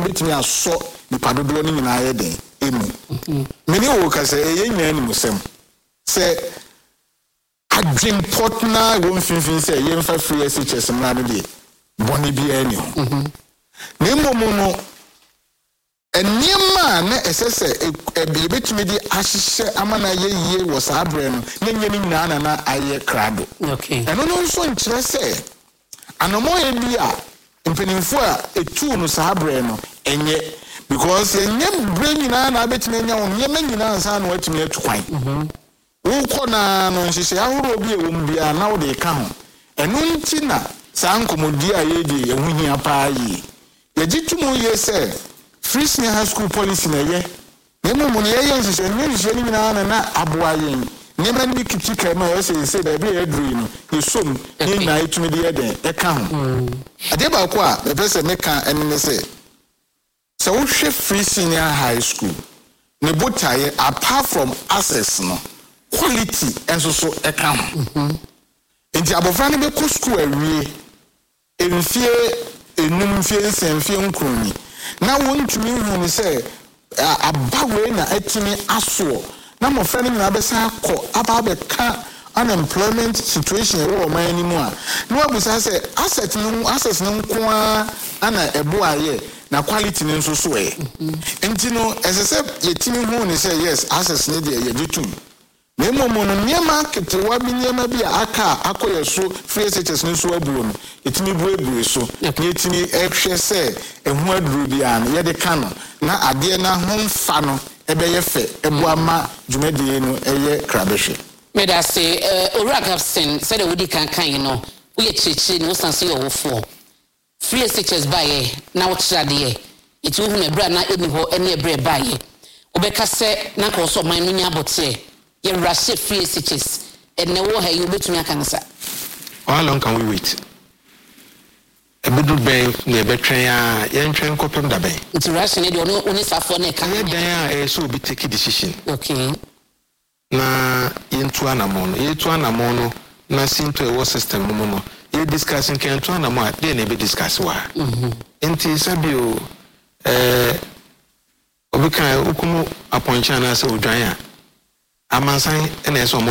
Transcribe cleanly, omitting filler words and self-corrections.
betimi aso nipa dodo ni nyina ye den emu meni wo ka se ye nyan ni musem se adwin partner wo mfinfin se ye mfa free SHS mra no de boni bi ani ho ne momo no enima na esese e betimi di ahihye amana ye wo sa abre no ne nyani nyina na aye krado okay eno no nso nkyere se anomo ye bi a mpenimfo a etu no sa abre no enye because enye bre nyina na betimi nya wo nye nyina nsa na watimi atukwan wo na no nhihye ahoro bi e wo mbia na wo de ka ho eno nti na sa nkomodi a ye di ehuhia pa yi ye gitumu ye se free senior high school policy na ye nemu mu ye ye nhihye ni nyina na aboa ye nema ni kitika ma ye se da bi e dru no ye som ni na etumi de ye den e ka ho ade ba ko a be pese meka enne se wo hwe free senior high school ne botaye apart from access no quality enso so e ka ho enti abofra ne be ko school awie enfie enum fie nsenfie nkroni na wontumi hu ne se abawe na atimi aso na mofra ne nyina besa akọ aba be ka unemployment situation e wo man ni mu a na wabusa se access no nko ana ebo aye na quality ne nso so e enti no esese yetimi hu ne se yes access ne de ye ditum na momo no niema ketewa bi niema bi aka akoye so free SHS ne so abuo no etimi buebu so yetimi ehwe se ehu aduru bi an ye de ka no na ade na homfa no ebe ye fe ebo ama dwumadie no eye krabehwe me da say Owura Gabson said the wodi kan no wo ye chichi no sanse yo wofo free SHS baye na wo trade etu hu na bra na eni ho ene bra baye obeka se na ko so man no nya bote ye rush free SHS ene wo ha you betumi aka nsa how long can we wait ebudu ben na betwen a ye ntwen kopem da ben it rush ne de oni safo na ka ye dan a so be take decision okay na yentu anamo no na sinto ewo system no no ye discussing kan to anamo a dey na be discuss wa enti sabio obikan ukumu appointment na se odwan a amansan na eso